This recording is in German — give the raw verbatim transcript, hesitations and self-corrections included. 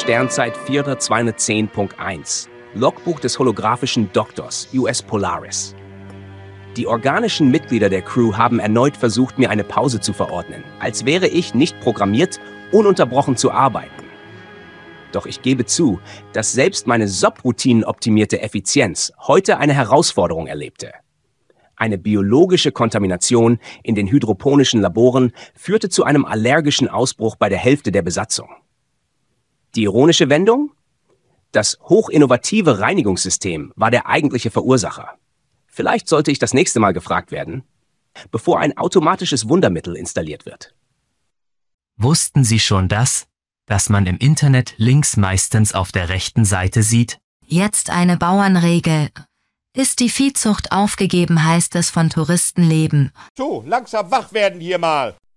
Sternzeit vierter zweihundertzehn Punkt eins. Logbuch des holographischen Doktors, U S Polaris. Die organischen Mitglieder der Crew haben erneut versucht, mir eine Pause zu verordnen, als wäre ich nicht programmiert, ununterbrochen zu arbeiten. Doch ich gebe zu, dass selbst meine S O P-Routinen-optimierte Effizienz heute eine Herausforderung erlebte. Eine biologische Kontamination in den hydroponischen Laboren führte zu einem allergischen Ausbruch bei der Hälfte der Besatzung. Die ironische Wendung? Das hochinnovative Reinigungssystem war der eigentliche Verursacher. Vielleicht sollte ich das nächste Mal gefragt werden, bevor ein automatisches Wundermittel installiert wird. Wussten Sie schon das, dass man im Internet Links meistens auf der rechten Seite sieht? Jetzt eine Bauernregel. Ist die Viehzucht aufgegeben, heißt es von Touristen leben. So, langsam wach werden hier mal.